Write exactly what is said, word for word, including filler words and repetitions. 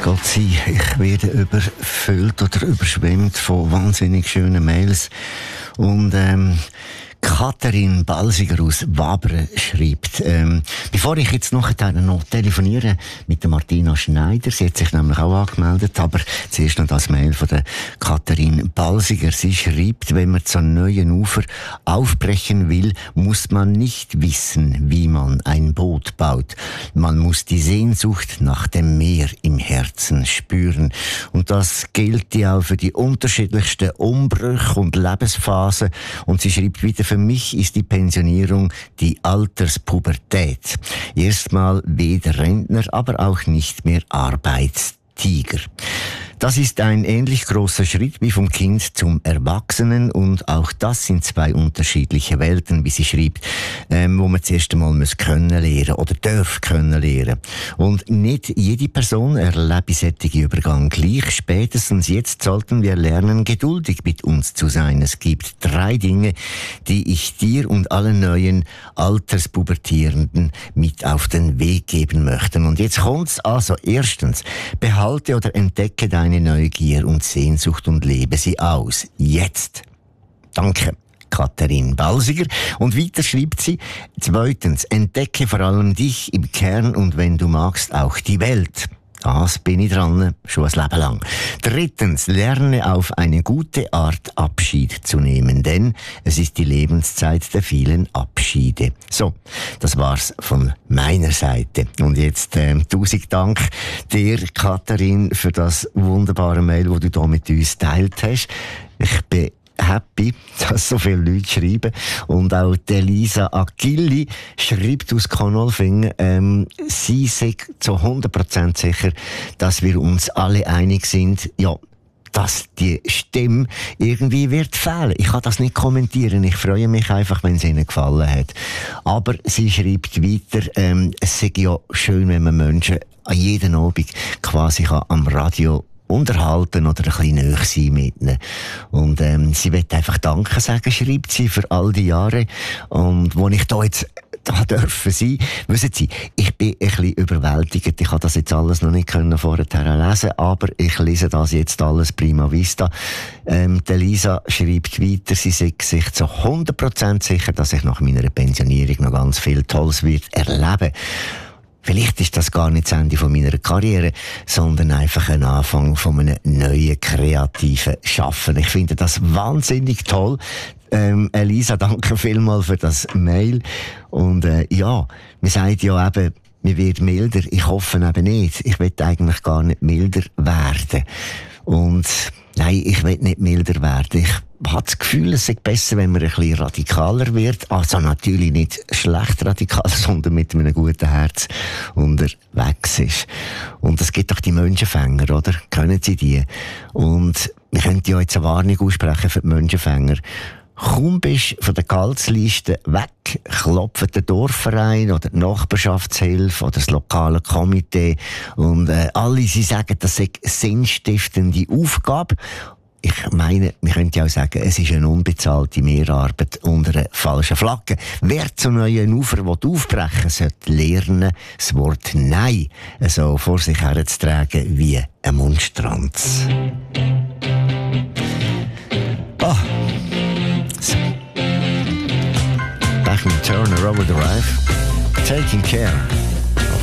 Gott sei, ich werde überfüllt oder überschwemmt von wahnsinnig schönen Mails. Und ähm, Katharin Balsiger aus Wabern schreibt, ähm, bevor ich jetzt nachher noch telefoniere mit der Martina Schneider, sie hat sich nämlich auch angemeldet, aber zuerst noch das Mail von der Katharin Balsiger. Sie schreibt, wenn man zum neuen Ufer aufbrechen will, muss man nicht wissen, wie man ein Boot baut. Man muss die Sehnsucht nach dem Meer im Herzen spüren. Und das gilt ja auch für die unterschiedlichsten Umbrüche und Lebensphasen. Und sie schreibt wieder, für mich ist die Pensionierung die Alterspubertät. Erstmal weder Rentner, aber auch nicht mehr Arbeitstiger. Das ist ein ähnlich großer Schritt wie vom Kind zum Erwachsenen, und auch das sind zwei unterschiedliche Welten, wie sie schreibt, ähm, wo man zuerst einmal muss können lernen oder darf können lernen. Und nicht jede Person erlebt solchen Übergang gleich. Spätestens jetzt sollten wir lernen, geduldig mit uns zu sein. Es gibt drei Dinge, die ich dir und allen neuen Alterspubertierenden mit auf den Weg geben möchte. Und jetzt kommt's also. Erstens, behalte oder entdecke deine Deine Neugier und Sehnsucht und lebe sie aus. Jetzt. Danke, Katharin Balsiger. Und weiter schreibt sie, zweitens, entdecke vor allem dich im Kern und wenn du magst, auch die Welt. Das bin ich dran, schon ein Leben lang. Drittens, lerne auf eine gute Art Abschied zu nehmen, denn es ist die Lebenszeit der vielen Abschiede. So, das war's von meiner Seite. Und jetzt äh, tausend Dank dir, Katharin, für das wunderbare Mail, das du hier mit uns geteilt hast. Ich bin happy, dass so viele Leute schreiben. Und auch Elisa Achilli schreibt aus Konolfingen, ähm, sie sagt zu hundert Prozent sicher, dass wir uns alle einig sind, ja, dass die Stimme irgendwie wird fehlen. Ich kann das nicht kommentieren. Ich freue mich einfach, wenn es ihnen gefallen hat. Aber sie schreibt weiter, ähm, es sei ja schön, wenn man Menschen an jedem Abend quasi kann am Radio unterhalten oder ein bisschen näher sein mit ihnen. Und ähm, sie will einfach Danke sagen, schreibt sie, für all die Jahre. Und wo ich da jetzt da dürfen sein, wissen Sie, ich bin ein bisschen überwältigt. Ich habe das jetzt alles noch nicht können vorher lesen, aber ich lese das jetzt alles prima vista. Ähm, die Lisa schreibt weiter, sie sagt sich zu hundert Prozent sicher, dass ich nach meiner Pensionierung noch ganz viel Tolles wird erleben. Vielleicht ist das gar nicht das Ende von meiner Karriere, sondern einfach ein Anfang von einem neuen, kreativen Schaffen. Ich finde das wahnsinnig toll. Ähm, Elisa, danke vielmals für das Mail. Und äh, ja, man sagt ja eben, man wird milder. Ich hoffe eben nicht. Ich will eigentlich gar nicht milder werden. Und nein, ich will nicht milder werden. Ich habe das Gefühl, es ist besser, wenn man ein bisschen radikaler wird. Also natürlich nicht schlecht radikal, sondern mit einem guten Herz unterwegs ist. Und es gibt doch die Menschenfänger, oder? Kennen Sie die? Und wir könnten ja jetzt eine Warnung aussprechen für die Menschenfänger. Kaum bist von der Gehaltsliste weg, klopft der Dorfverein oder die Nachbarschaftshilfe oder das lokale Komitee und äh, alle sie sagen, das sei eine sinnstiftende Aufgabe. Ich meine, wir könnten ja auch sagen, es ist eine unbezahlte Mehrarbeit unter einer falschen Flagge. Wer zu neuen Ufer aufbrechen will, sollte lernen, das Wort Nein so vor sich herzutragen wie ein Mundstranz. Ah. So. Bachman Turner Overdrive. Taking Care.